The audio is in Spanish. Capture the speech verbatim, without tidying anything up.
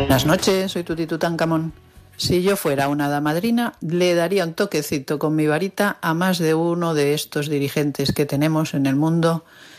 Buenas noches, soy Tuti Tutankamón. Si yo fuera una hada madrina, le daría un toquecito con mi varita a más de uno de estos dirigentes que tenemos en el mundo